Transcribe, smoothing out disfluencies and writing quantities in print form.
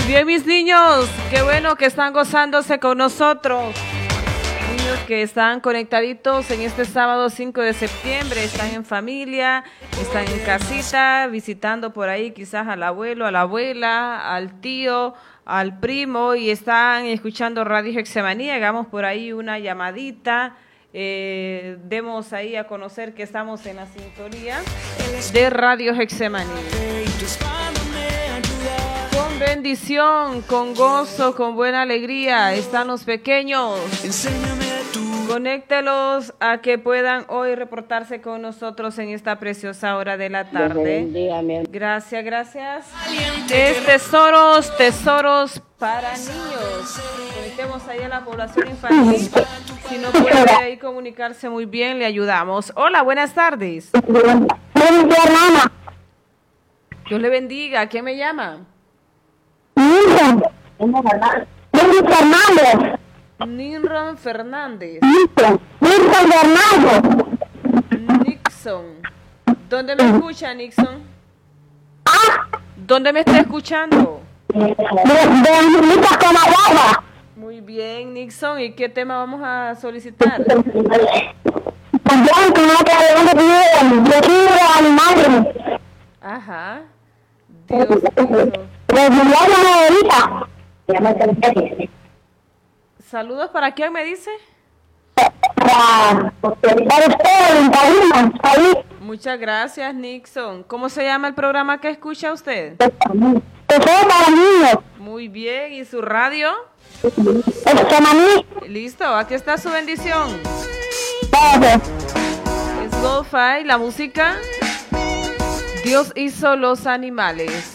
bien, mis niños, qué bueno que están gozándose con nosotros. Niños que están conectaditos en este sábado 5 de septiembre, están en familia, están en casita, visitando por ahí quizás al abuelo, a la abuela, al tío, al primo, y están escuchando Radio Getsemaní. Hagamos por ahí una llamadita, demos ahí a conocer que estamos en la sintonía de Radio Getsemaní. Con bendición, con gozo, con buena alegría están los pequeños. Conéctelos a que puedan hoy reportarse con nosotros en esta preciosa hora de la tarde. Gracias, gracias. Es tesoros para niños. Conectemos ahí a la población infantil. Si no puede ahí comunicarse muy bien, le ayudamos. Hola, buenas tardes. Dios le bendiga. ¿Quién me llama? Ninron Fernández. Nixon. ¿Dónde me escucha, Nixon? ¿Dónde me está escuchando? Muy bien, Nixon. ¿Y qué tema vamos a solicitar? Ajá. Dios hizo. Saludos, ¿para quién me dice? Muchas gracias, Nixon. ¿Cómo se llama el programa que escucha usted? Muy bien, ¿y su radio? Listo, aquí está su bendición. Es Lo-Fi, la música. Dios hizo los animales.